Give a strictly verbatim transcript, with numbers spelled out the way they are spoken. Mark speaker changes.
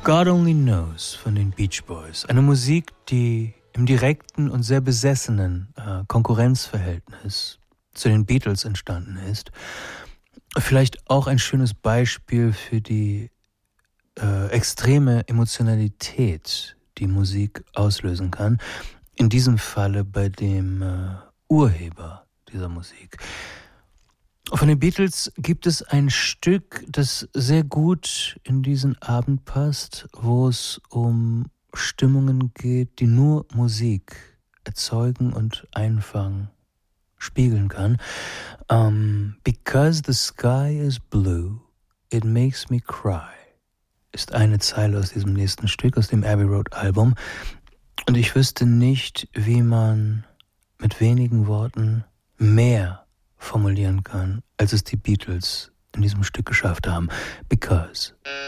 Speaker 1: God Only Knows von den Beach Boys. Eine Musik, die im direkten und sehr besessenen äh, Konkurrenzverhältnis zu den Beatles entstanden ist. Vielleicht auch ein schönes Beispiel für die äh, extreme Emotionalität, die Musik auslösen kann. In diesem Falle bei dem äh, Urheber dieser Musik. Von den Beatles gibt es ein Stück, das sehr gut in diesen Abend passt, wo es um Stimmungen geht, die nur Musik erzeugen und einfangen, spiegeln kann. Um, Because the sky is blue, it makes me cry, ist eine Zeile aus diesem nächsten Stück, aus dem Abbey Road Album. Und ich wüsste nicht, wie man mit wenigen Worten mehr formulieren kann, als es die Beatles in diesem Stück geschafft haben. Because.